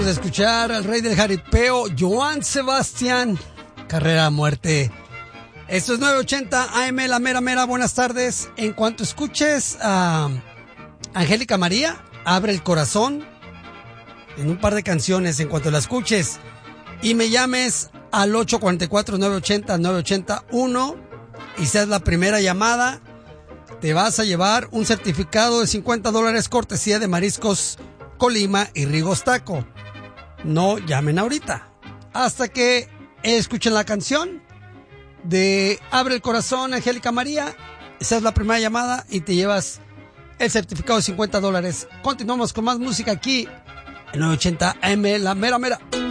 Acabamos de escuchar al rey del jaripeo, Joan Sebastián, Carrera a Muerte. Esto es 980 AM, la mera mera. Buenas tardes. En cuanto escuches a Angélica María, Abre el Corazón, en un par de canciones, en cuanto la escuches y me llames al 844-980-9881 y seas la primera llamada, te vas a llevar un certificado de $50 cortesía de Mariscos Colima y Rigos Taco. No llamen ahorita hasta que escuchen la canción de Abre el Corazón, Angélica María. Esa es la primera llamada y te llevas el certificado de $50. Continuamos con más música aquí en 980 AM, la mera mera.